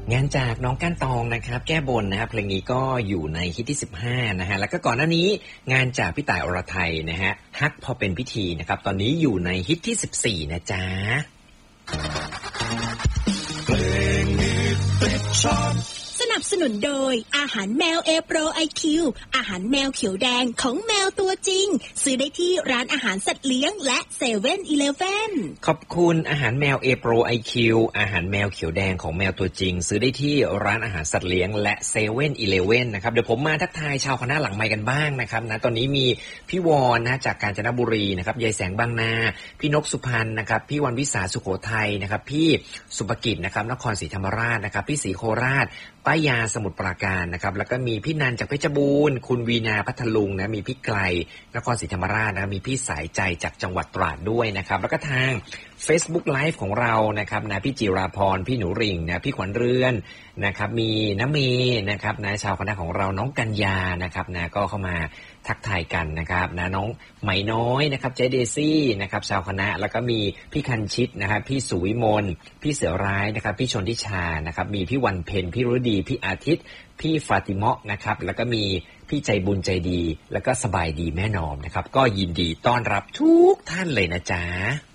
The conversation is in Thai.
งานจากน้องก้านตองนะครับแก้บนนะครับเพลงนี้ก็อยู่ในฮิตที่15นะฮะแล้วก็ก่อนหน้านี้งานจากพี่ต่ายอรไทยนะฮะฮักพอเป็นพิธีนะครับตอนนี้อยู่ในฮิตที่14นะจ๊ะสนับสนุนโดยอาหารแมว A Pro IQ อาหารแมวเขียวแดงของแมวตัวจริงซื้อได้ที่ร้านอาหารสัตว์เลี้ยงและ7-Eleven ขอบคุณอาหารแมว A Pro IQ อาหารแมวเขียวแดงของแมวตัวจริงซื้อได้ที่ร้านอาหารสัตว์เลี้ยงและ7-Eleven นะครับเดี๋ยวผมมาทักทายชาวคณะหลังไมค์กันบ้างนะครับนะตอนนี้มีพี่วอนนะจากกาญจนบุรีนะครับยายแสงบางนาพี่นกสุพรรณนะครับพี่วันวิสาสุโขทัยนะครับพี่สุภกิจนะครับนครศรีธรรมราชนะครับพี่ศรีโคราชป้ายาสมุทรปราการนะครับแล้วก็มีพี่นันจากเพชรบูรณ์คุณวีนาพัทลุงนะมีพี่ไกลนครศรีธรรมราชนะมีพี่สายใจจากจังหวัดตราดด้วยนะครับแล้วก็ทาง Facebook Live ของเรานะครับนะพี่จิราพรพี่หนูริ่งนะพี่ขวัญเรือนนะครับมีน้ำเมนะครับนะชาวคณะของเราน้องกัญญานะครับนะก็เข้ามาทักทายกันนะครับนะน้องไหมน้อยนะครับเจเดซี่นะครับชาวคณะแล้วก็มีพี่คันชิตนะครับพี่สุวิมลพี่เสือร้ายนะครับพี่ชนทิชานะครับมีพี่วันเพ็ญพี่ฤดีพี่อาทิตย์พี่ฟาติเมาะนะครับแล้วก็มีพี่ใจบุญใจดีแล้วก็สบายดีแม่นอมนะครับก็ยินดีต้อนรับทุกท่านเลยนะจ๊ะ